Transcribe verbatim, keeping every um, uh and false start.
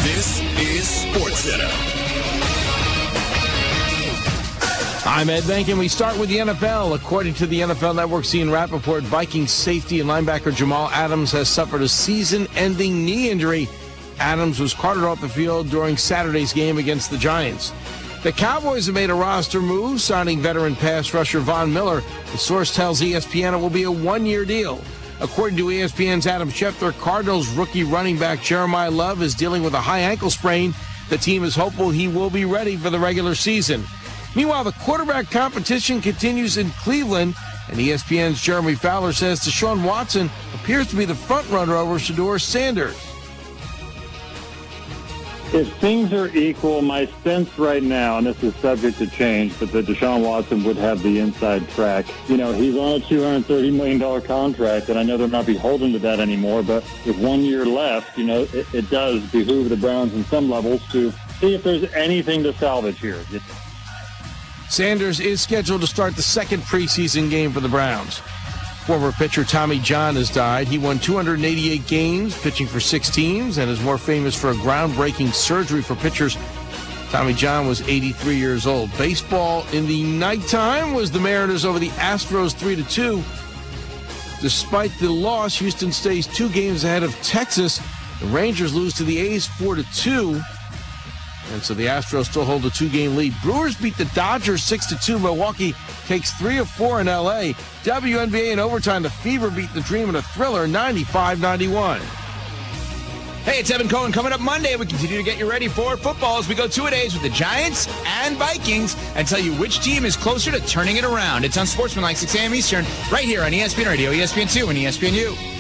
This is SportsCenter. I'm Ed Benkin. We start with the N F L. According to the N F L Network's Ian Rappaport, Vikings safety and linebacker Jamal Adams has suffered a season-ending knee injury. Adams was carted off the field during Saturday's game against the Giants. The Cowboys have made a roster move, signing veteran pass rusher Von Miller. The source tells E S P N it will be a one-year deal. According to E S P N's Adam Schefter, Cardinals rookie running back Jeremiah Love is dealing with a high ankle sprain. The team is hopeful he will be ready for the regular season. Meanwhile, the quarterback competition continues in Cleveland, and E S P N's Jeremy Fowler says Deshaun Watson appears to be the front-runner over Shedeur Sanders. If things are equal, my sense right now, and this is subject to change, but that Deshaun Watson would have the inside track. You know, he's on a two hundred thirty million dollars contract, and I know they're not beholden to that anymore, but with one year left, you know, it, it does behoove the Browns in some levels to see if there's anything to salvage here. Sanders is scheduled to start the second preseason game for the Browns. Former pitcher Tommy John has died. He won two hundred eighty-eight games, pitching for six teams, and is more famous for a groundbreaking surgery for pitchers. Tommy John was eighty-three years old. Baseball in the nighttime was the Mariners over the Astros three to two. Despite the loss, Houston stays two games ahead of Texas. The Rangers lose to the A's four to two. And so the Astros still hold a two-game lead. Brewers beat the Dodgers six to two. Milwaukee takes three of four in L A. W N B A in overtime, the Fever beat the Dream in a thriller ninety-five ninety-one. Hey, it's Evan Cohen. Coming up Monday, we continue to get you ready for football as we go two-a-days with the Giants and Vikings and tell you which team is closer to turning it around. It's on Sportsmanlike, six a.m. Eastern, right here on E S P N Radio, E S P N two, and E S P N U.